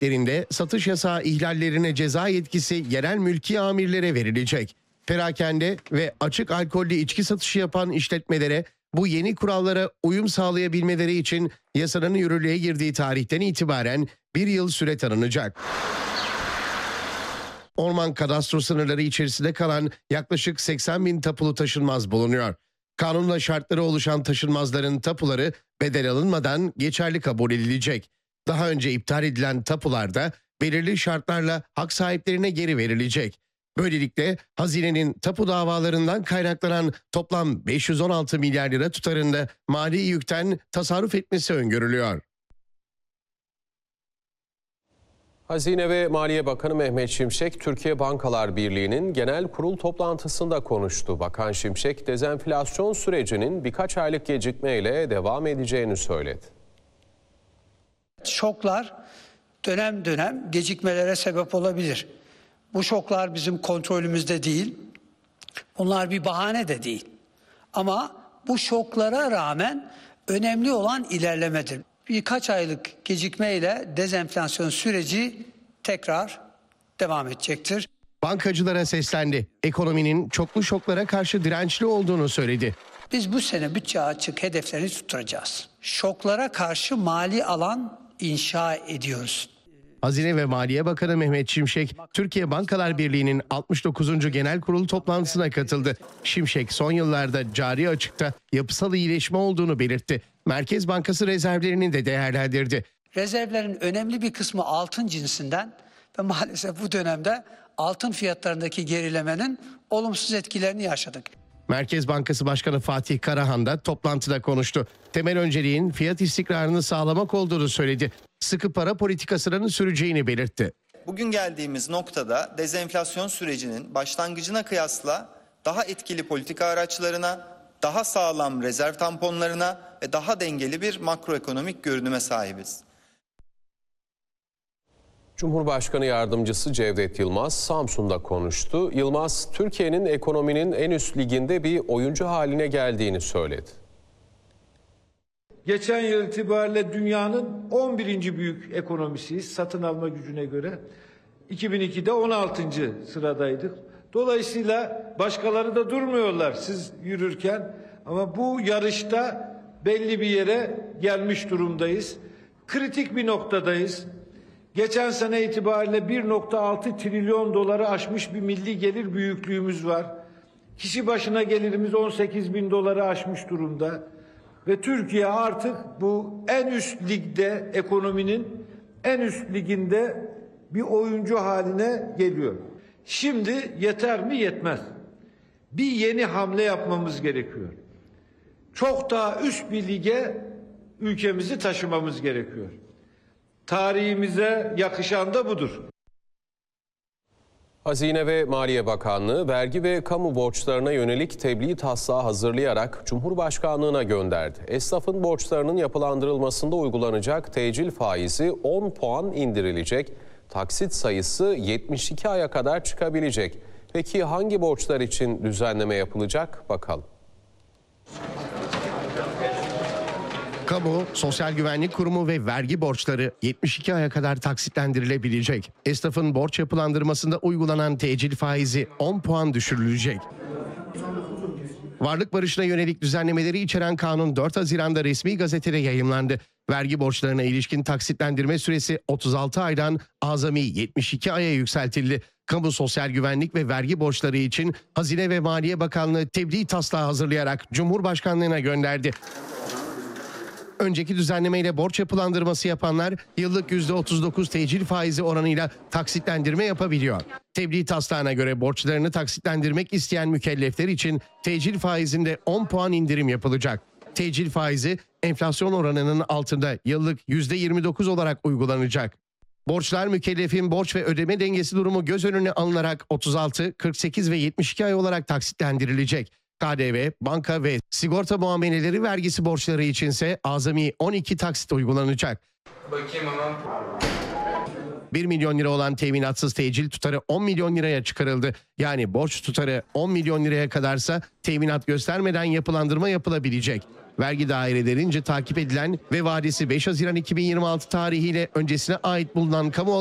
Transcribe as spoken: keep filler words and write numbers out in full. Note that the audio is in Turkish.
faaliyetlerinde satış yasağı ihlallerine ceza yetkisi yerel mülki amirlere verilecek. Perakende ve açık alkollü içki satışı yapan işletmelere bu yeni kurallara uyum sağlayabilmeleri için yasanın yürürlüğe girdiği tarihten itibaren bir yıl süre tanınacak. Orman kadastro sınırları içerisinde kalan yaklaşık seksen bin tapulu taşınmaz bulunuyor. Kanunla şartları oluşan taşınmazların tapuları bedel alınmadan geçerli kabul edilecek. Daha önce iptal edilen tapularda belirli şartlarla hak sahiplerine geri verilecek. Böylelikle hazinenin tapu davalarından kaynaklanan toplam beş yüz on altı milyar lira tutarında mali yükten tasarruf etmesi öngörülüyor. Hazine ve Maliye Bakanı Mehmet Şimşek, Türkiye Bankalar Birliği'nin genel kurul toplantısında konuştu. Bakan Şimşek, dezenflasyon sürecinin birkaç aylık gecikmeyle devam edeceğini söyledi. Şoklar dönem dönem gecikmelere sebep olabilir. Bu şoklar bizim kontrolümüzde değil. Bunlar bir bahane de değil. Ama bu şoklara rağmen önemli olan ilerlemedir. Birkaç aylık gecikmeyle dezenflasyon süreci tekrar devam edecektir. Bankacılara seslendi. Ekonominin çoklu şoklara karşı dirençli olduğunu söyledi. Biz bu sene bütçe açık hedeflerini tutturacağız. Şoklara karşı mali alan inşa ediyoruz. Hazine ve Maliye Bakanı Mehmet Şimşek, Türkiye Bankalar Birliği'nin altmış dokuzuncu Genel Kurul toplantısına katıldı. Şimşek, son yıllarda cari açıkta yapısal iyileşme olduğunu belirtti. Merkez Bankası rezervlerini de değerlendirdi. Rezervlerin önemli bir kısmı altın cinsinden ve maalesef bu dönemde altın fiyatlarındaki gerilemenin olumsuz etkilerini yaşadık. Merkez Bankası Başkanı Fatih Karahan da toplantıda konuştu. Temel önceliğin fiyat istikrarını sağlamak olduğunu söyledi. Sıkı para politikasının süreceğini belirtti. Bugün geldiğimiz noktada dezenflasyon sürecinin başlangıcına kıyasla daha etkili politika araçlarına, daha sağlam rezerv tamponlarına ve daha dengeli bir makroekonomik görünüme sahibiz. Cumhurbaşkanı Yardımcısı Cevdet Yılmaz Samsun'da konuştu. Yılmaz, Türkiye'nin ekonominin en üst liginde bir oyuncu haline geldiğini söyledi. Geçen yıl itibariyle dünyanın on birinci büyük ekonomisiyiz satın alma gücüne göre. iki bin ikide on altıncı sıradaydık. Dolayısıyla başkaları da durmuyorlar siz yürürken. Ama bu yarışta belli bir yere gelmiş durumdayız. Kritik bir noktadayız. Geçen sene itibariyle bir nokta altı trilyon doları aşmış bir milli gelir büyüklüğümüz var. Kişi başına gelirimiz on sekiz bin doları aşmış durumda. Ve Türkiye artık bu en üst ligde, ekonominin en üst liginde bir oyuncu haline geliyor. Şimdi yeter mi? Yetmez. Bir yeni hamle yapmamız gerekiyor. Çok daha üst bir lige ülkemizi taşımamız gerekiyor. Tarihimize yakışan da budur. Hazine ve Maliye Bakanlığı vergi ve kamu borçlarına yönelik tebliğ taslağı hazırlayarak Cumhurbaşkanlığına gönderdi. Esnafın borçlarının yapılandırılmasında uygulanacak tecil faizi on puan indirilecek. Taksit sayısı yetmiş iki aya kadar çıkabilecek. Peki hangi borçlar için düzenleme yapılacak? Bakalım. Kamu, Sosyal Güvenlik Kurumu ve vergi borçları yetmiş iki aya kadar taksitlendirilebilecek. Esnafın borç yapılandırmasında uygulanan tecil faizi on puan düşürülecek. Varlık barışına yönelik düzenlemeleri içeren kanun dört Haziran'da resmi gazetede yayımlandı. Vergi borçlarına ilişkin taksitlendirme süresi otuz altı aydan azami yetmiş iki aya yükseltildi. Kamu, sosyal güvenlik ve vergi borçları için Hazine ve Maliye Bakanlığı tebliğ taslağı hazırlayarak Cumhurbaşkanlığına gönderdi. Önceki düzenlemeyle borç yapılandırması yapanlar yıllık yüzde otuz dokuz tecil faizi oranıyla taksitlendirme yapabiliyor. Tebliğ taslağına göre borçlarını taksitlendirmek isteyen mükellefler için tecil faizinde on puan indirim yapılacak. Tecil faizi enflasyon oranının altında yıllık yüzde yirmi dokuz olarak uygulanacak. Borçlar mükellefin borç ve ödeme dengesi durumu göz önüne alınarak otuz altı, kırk sekiz ve yetmiş iki ay olarak taksitlendirilecek. K D V, banka ve sigorta muameleleri vergisi borçları içinse azami on iki taksit uygulanacak. Bakayım hemen. bir milyon lira olan teminatsız tecil tutarı on milyon liraya çıkarıldı. Yani borç tutarı on milyon liraya kadarsa teminat göstermeden yapılandırma yapılabilecek. Vergi dairelerince takip edilen ve vadesi beş Haziran iki bin yirmi altı tarihiyle öncesine ait bulunan kamu